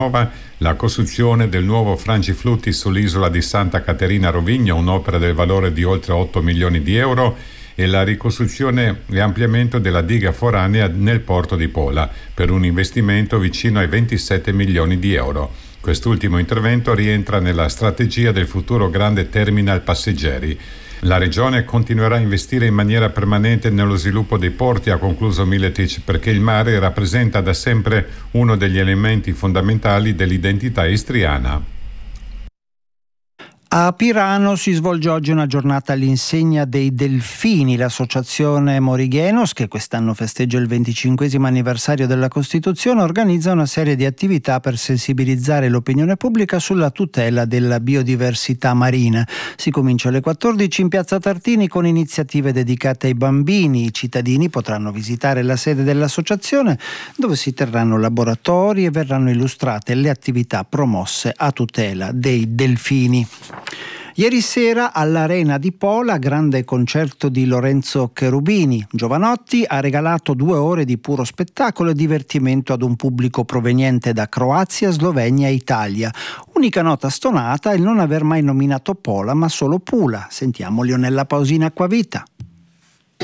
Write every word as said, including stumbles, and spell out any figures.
la costruzione del nuovo frangiflutti sull'isola di Santa Caterina Rovigno, un'opera del valore di oltre otto milioni di euro, e la ricostruzione e ampliamento della diga foranea nel porto di Pola per un investimento vicino ai ventisette milioni di euro. Quest'ultimo intervento rientra nella strategia del futuro grande terminal passeggeri. La Regione continuerà a investire in maniera permanente nello sviluppo dei porti, ha concluso Miletic, perché il mare rappresenta da sempre uno degli elementi fondamentali dell'identità istriana. A Pirano si svolge oggi una giornata all'insegna dei delfini. L'associazione Morighenos, che quest'anno festeggia il venticinquesimo anniversario della Costituzione, organizza una serie di attività per sensibilizzare l'opinione pubblica sulla tutela della biodiversità marina. Si comincia alle quattordici in piazza Tartini con iniziative dedicate ai bambini. I cittadini potranno visitare la sede dell'associazione, dove si terranno laboratori e verranno illustrate le attività promosse a tutela dei delfini. Ieri sera all'Arena di Pola, grande concerto di Lorenzo Cherubini. Giovanotti ha regalato due ore di puro spettacolo e divertimento ad un pubblico proveniente da Croazia, Slovenia e Italia. Unica nota stonata è il non aver mai nominato Pola ma solo Pula. Sentiamo Lionella Pausini Acquavita.